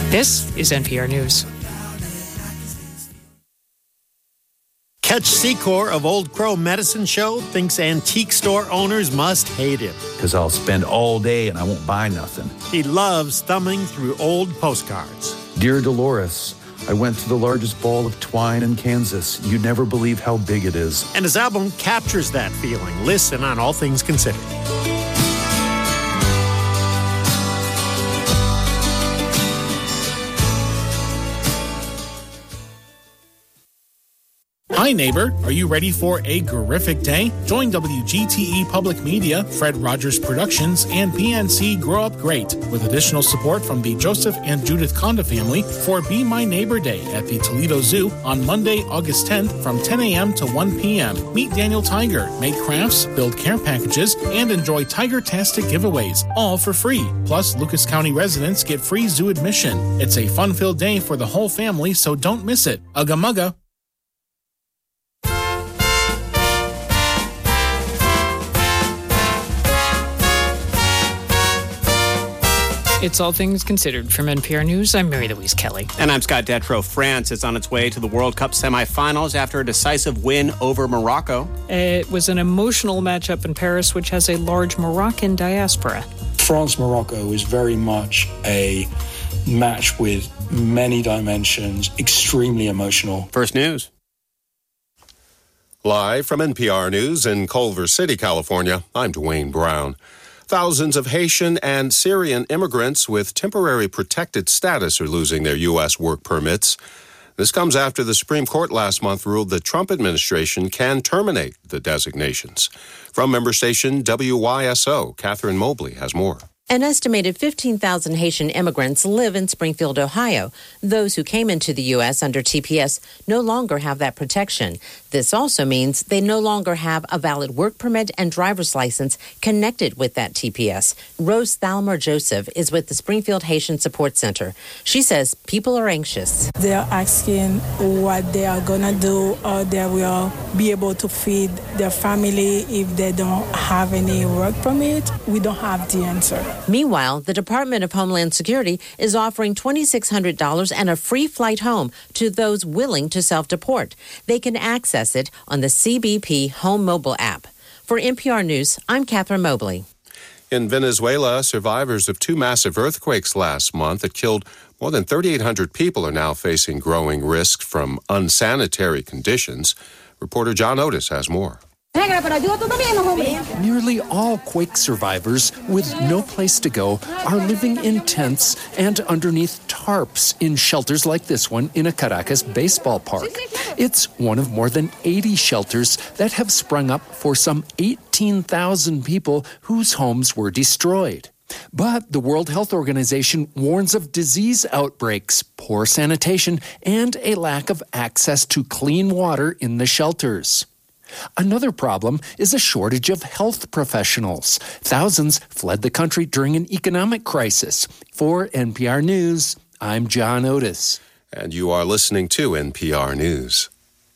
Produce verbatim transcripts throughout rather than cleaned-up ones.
This is N P R News. Catch Secor of Old Crow Medicine Show thinks antique store owners must hate him. Because I'll spend all day and I won't buy nothing. He loves thumbing through old postcards. Dear Dolores, I went to the largest ball of twine in Kansas. You'd never believe how big it is. And his album captures that feeling. Listen on All Things Considered. Hi, neighbor. Are you ready for a terrific day? Join W G T E Public Media, Fred Rogers Productions, and P N C Grow Up Great with additional support from the Joseph and Judith Conda family for Be My Neighbor Day at the Toledo Zoo on Monday, August tenth from ten a.m. to one p.m. Meet Daniel Tiger, make crafts, build care packages, and enjoy Tiger-tastic giveaways, all for free. Plus, Lucas County residents get free zoo admission. It's a fun-filled day for the whole family, so don't miss it. Ugga mugga. It's All Things Considered from N P R News. I'm Mary Louise Kelly. And I'm Scott Detrow. France is on its way to the World Cup semifinals after a decisive win over Morocco. It was an emotional matchup in Paris, which has a large Moroccan diaspora. France-Morocco is very much a match with many dimensions, extremely emotional. First News. Live from N P R News in Culver City, California, I'm Dwayne Brown. Thousands of Haitian and Syrian immigrants with temporary protected status are losing their U S work permits. This comes after the Supreme Court last month ruled the Trump administration can terminate the designations. From member station W Y S O, Catherine Mobley has more. An estimated fifteen thousand Haitian immigrants live in Springfield, Ohio. Those who came into the U S under T P S no longer have that protection. This also means they no longer have a valid work permit and driver's license connected with that T P S. Rose Thalmer Joseph is with the Springfield Haitian Support Center. She says people are anxious. They are asking what they are going to do, or they will be able to feed their family if they don't have any work permit. We don't have the answer. Meanwhile, the Department of Homeland Security is offering two thousand six hundred dollars and a free flight home to those willing to self-deport. They can access it on the C B P Home mobile app. For N P R News, I'm Catherine Mobley. In Venezuela, survivors of two massive earthquakes last month that killed more than thirty-eight hundred people are now facing growing risks from unsanitary conditions. Reporter John Otis has more. Nearly all quake survivors with no place to go are living in tents and underneath tarps in shelters like this one in a Caracas baseball park. It's one of more than eighty shelters that have sprung up for some eighteen thousand people whose homes were destroyed. But the World Health Organization warns of disease outbreaks, poor sanitation, and a lack of access to clean water in the shelters. Another problem is a shortage of health professionals. Thousands fled the country during an economic crisis. For N P R News, I'm John Otis. And you are listening to N P R News.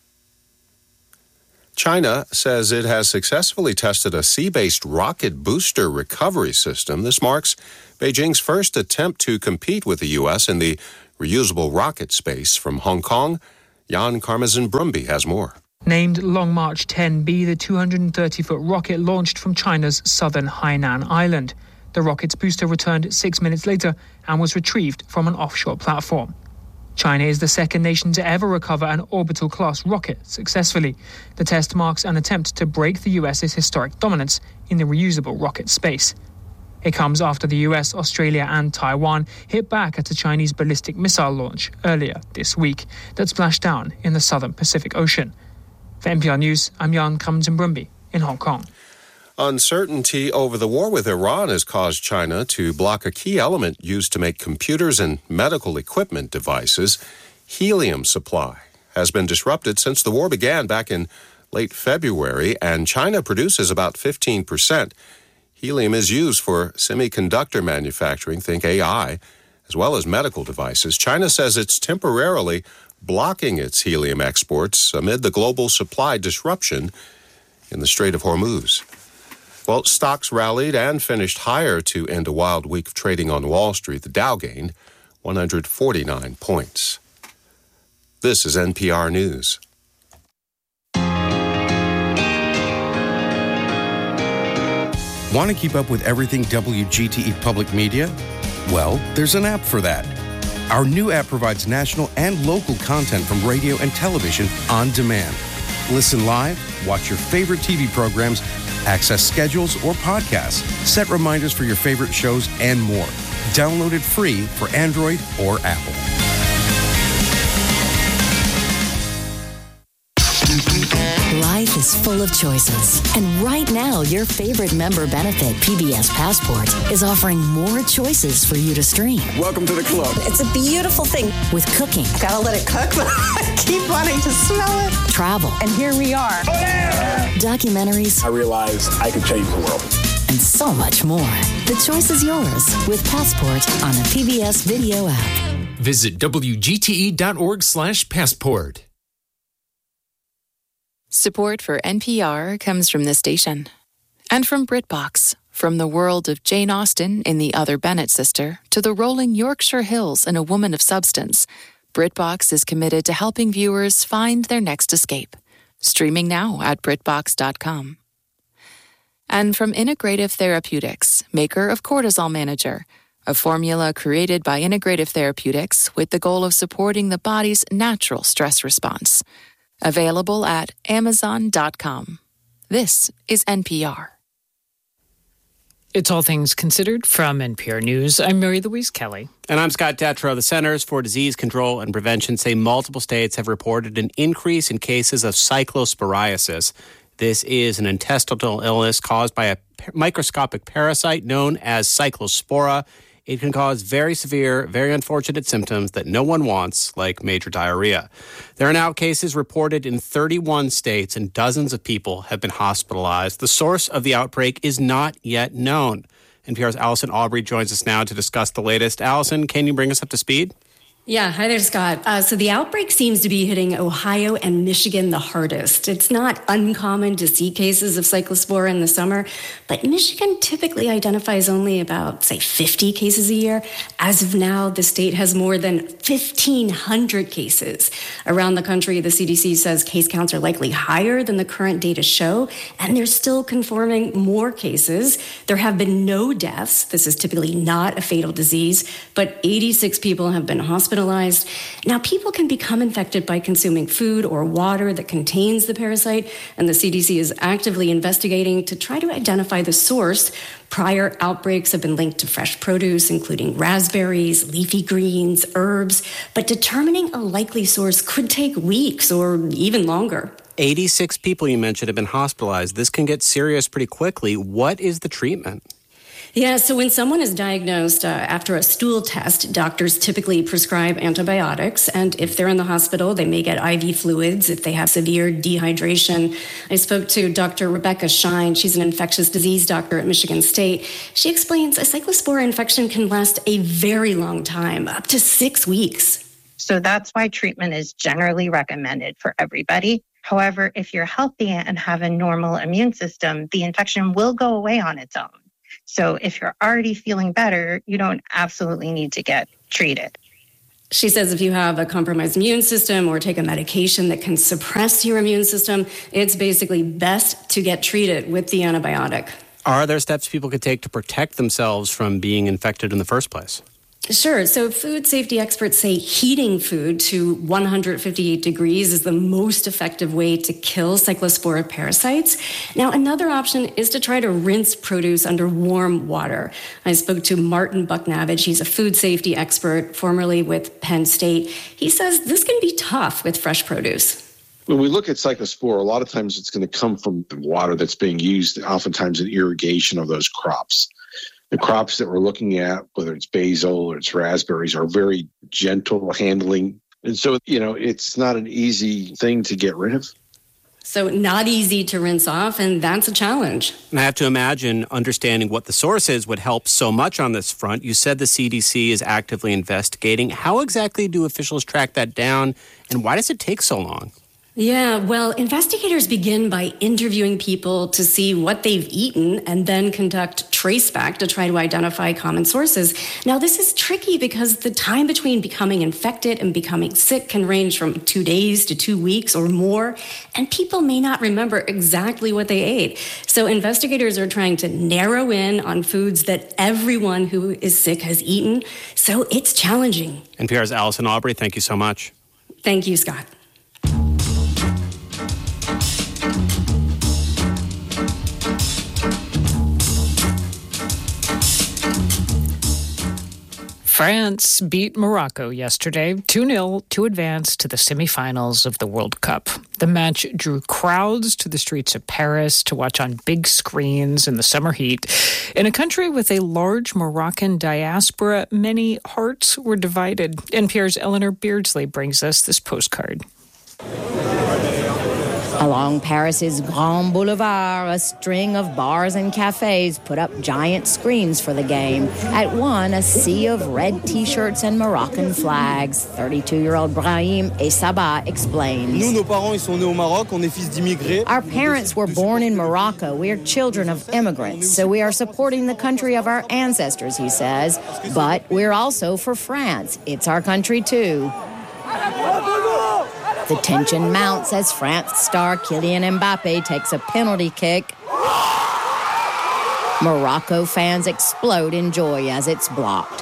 China says it has successfully tested a sea-based rocket booster recovery system. This marks Beijing's first attempt to compete with the U S in the reusable rocket space. From Hong Kong, Jan Karmazin-Brumby has more. Named Long March ten B, the two hundred thirty foot rocket launched from China's southern Hainan Island. The rocket's booster returned six minutes later and was retrieved from an offshore platform. China is the second nation to ever recover an orbital-class rocket successfully. The test marks an attempt to break the U S's historic dominance in the reusable rocket space. It comes after the U S, Australia and Taiwan hit back at a Chinese ballistic missile launch earlier this week that splashed down in the southern Pacific Ocean. For N P R News, I'm Jan Karmazin-Brumby in Hong Kong. Uncertainty over the war with Iran has caused China to block a key element used to make computers and medical equipment devices. Helium supply has been disrupted since the war began back in late February, and China produces about fifteen percent. Helium is used for semiconductor manufacturing, think A I, as well as medical devices. China says it's temporarily blocking its helium exports amid the global supply disruption in the Strait of Hormuz. Well, stocks rallied and finished higher to end a wild week of trading on Wall Street. The Dow gained one hundred forty-nine points. This is N P R News. Want to keep up with everything W G T E Public Media? Well, there's an app for that. Our new app provides national and local content from radio and television on demand. Listen live, watch your favorite T V programs, access schedules or podcasts, set reminders for your favorite shows, and more. Download it free for Android or Apple. Life is full of choices. And right now, your favorite member benefit, P B S Passport, is offering more choices for you to stream. Welcome to the club. It's a beautiful thing. With cooking. I gotta let it cook, but I keep wanting to smell it. Travel. And here we are. Documentaries. I realized I could change the world. And so much more. The choice is yours with Passport on the P B S Video app. Visit W G T E dot org slash passport. Support for N P R comes from this station. And from BritBox. From the world of Jane Austen in The Other Bennett Sister to the rolling Yorkshire Hills in A Woman of Substance, BritBox is committed to helping viewers find their next escape. Streaming now at BritBox dot com. And from Integrative Therapeutics, maker of Cortisol Manager, a formula created by Integrative Therapeutics with the goal of supporting the body's natural stress response. Available at Amazon dot com. This is N P R. It's All Things Considered from N P R News. I'm Mary Louise Kelly. And I'm Scott Detrow. The Centers for Disease Control and Prevention say multiple states have reported an increase in cases of cyclosporiasis. This is an intestinal illness caused by a microscopic parasite known as cyclospora. It can cause very severe, very unfortunate symptoms that no one wants, like major diarrhea. There are now cases reported in thirty-one states, and dozens of people have been hospitalized. The source of the outbreak is not yet known. N P R's Allison Aubrey joins us now to discuss the latest. Allison, can you bring us up to speed? Yeah, hi there, Scott. Uh, so the outbreak seems to be hitting Ohio and Michigan the hardest. It's not uncommon to see cases of cyclospora in the summer, but Michigan typically identifies only about, say, fifty cases a year. As of now, the state has more than fifteen hundred cases. Around the country, the C D C says case counts are likely higher than the current data show, and they're still confirming more cases. There have been no deaths. This is typically not a fatal disease, but eighty-six people have been hospitalized. Now, people can become infected by consuming food or water that contains the parasite, and the C D C is actively investigating to try to identify the source. Prior outbreaks have been linked to fresh produce, including raspberries, leafy greens, herbs, but determining a likely source could take weeks or even longer. eighty-six people you mentioned have been hospitalized. This can get serious pretty quickly. What is the treatment? Yeah, so when someone is diagnosed uh, after a stool test, doctors typically prescribe antibiotics. And if they're in the hospital, they may get I V fluids if they have severe dehydration. I spoke to Doctor Rebecca Shine. She's an infectious disease doctor at Michigan State. She explains a cyclospora infection can last a very long time, up to six weeks. So that's why treatment is generally recommended for everybody. However, if you're healthy and have a normal immune system, the infection will go away on its own. So if you're already feeling better, you don't absolutely need to get treated. She says if you have a compromised immune system or take a medication that can suppress your immune system, it's basically best to get treated with the antibiotic. Are there steps people could take to protect themselves from being infected in the first place? Sure. So food safety experts say heating food to one hundred fifty-eight degrees is the most effective way to kill cyclospora parasites. Now, another option is to try to rinse produce under warm water. I spoke to Martin Bucknavage. He's a food safety expert, formerly with Penn State. He says this can be tough with fresh produce. When we look at cyclospora, a lot of times it's going to come from the water that's being used, oftentimes in irrigation of those crops. The crops that we're looking at, whether it's basil or it's raspberries, are very gentle handling. And so, you know, it's not an easy thing to get rid of. So not easy to rinse off, and that's a challenge. And I have to imagine understanding what the source is would help so much on this front. You said the C D C is actively investigating. How exactly do officials track that down, and why does it take so long? Yeah, well, investigators begin by interviewing people to see what they've eaten and then conduct traceback to try to identify common sources. Now, this is tricky because the time between becoming infected and becoming sick can range from two days to two weeks or more, and people may not remember exactly what they ate. So investigators are trying to narrow in on foods that everyone who is sick has eaten. So it's challenging. N P R's Allison Aubrey, thank you so much. Thank you, Scott. France beat Morocco yesterday two nil to advance to the semifinals of the World Cup. The match drew crowds to the streets of Paris to watch on big screens in the summer heat. In a country with a large Moroccan diaspora, many hearts were divided. N P R's Eleanor Beardsley brings us this postcard. Along Paris's Grand Boulevard, a string of bars and cafes put up giant screens for the game. At one, a sea of red T-shirts and Moroccan flags. thirty-two-year-old Brahim Essaba explains. Nous, nos parents, ils sont nés au Maroc. On est fils d'immigrés. Our parents were born in Morocco. We are children of immigrants, so we are supporting the country of our ancestors, he says. But we're also for France. It's our country, too. The tension mounts as France star Kylian Mbappe takes a penalty kick. Morocco fans explode in joy as it's blocked.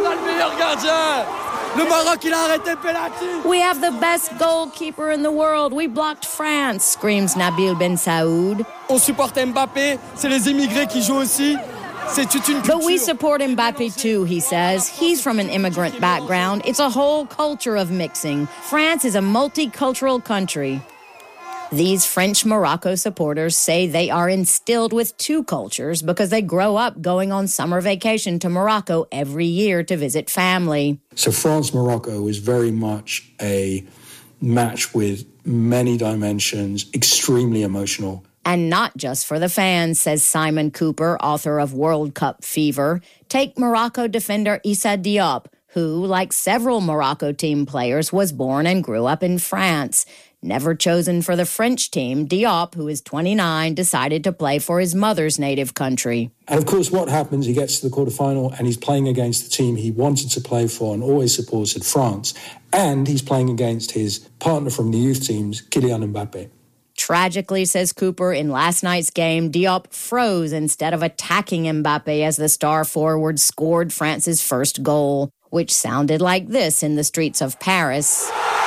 We have the best goalkeeper in the world. We blocked France, screams Nabil Ben Saoud. On supporte Mbappé. C'est les immigrés qui jouent aussi. But we support Mbappe too, he says. He's from an immigrant background. It's a whole culture of mixing. France is a multicultural country. These French Morocco supporters say they are instilled with two cultures because they grow up going on summer vacation to Morocco every year to visit family. So France-Morocco is very much a match with many dimensions, extremely emotional. And not just for the fans, says Simon Cooper, author of World Cup Fever. Take Morocco defender Issa Diop, who, like several Morocco team players, was born and grew up in France. Never chosen for the French team, Diop, who is twenty-nine, decided to play for his mother's native country. And of course, what happens, he gets to the quarterfinal and he's playing against the team he wanted to play for and always supported, France. And he's playing against his partner from the youth teams, Kylian Mbappe. Tragically, says Cooper, in last night's game, Diop froze instead of attacking Mbappe as the star forward scored France's first goal, which sounded like this in the streets of Paris.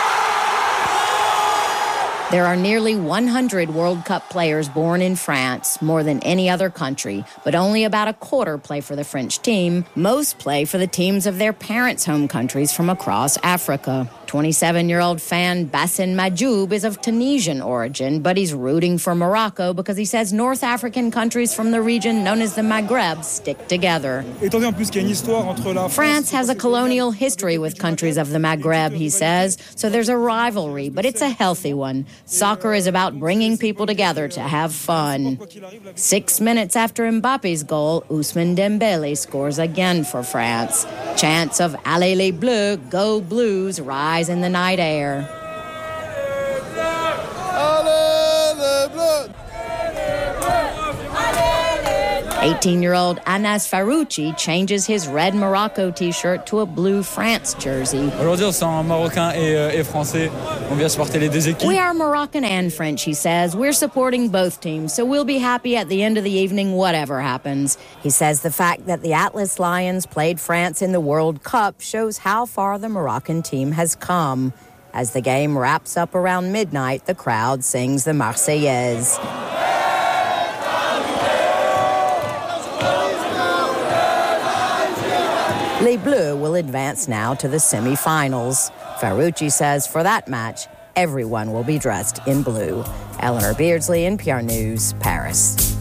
There are nearly one hundred World Cup players born in France, more than any other country, but only about a quarter play for the French team. Most play for the teams of their parents' home countries from across Africa. twenty-seven-year-old fan Bassin Majoub is of Tunisian origin, but he's rooting for Morocco because he says North African countries from the region known as the Maghreb stick together. France has a colonial history with countries of the Maghreb, he says, so there's a rivalry, but it's a healthy one. Soccer is about bringing people together to have fun. Six minutes after Mbappe's goal, Ousmane Dembele scores again for France. Chants of Allez les Bleus, go Blues rise in the night air. eighteen-year-old Anas Farouchi changes his red Morocco T-shirt to a blue France jersey. We are Moroccan and French, he says. We're supporting both teams, so we'll be happy at the end of the evening, whatever happens. He says the fact that the Atlas Lions played France in the World Cup shows how far the Moroccan team has come. As the game wraps up around midnight, the crowd sings the Marseillaise. Les Bleus will advance now to the semifinals. Farouchi says for that match, everyone will be dressed in blue. Eleanor Beardsley, N P R News, Paris.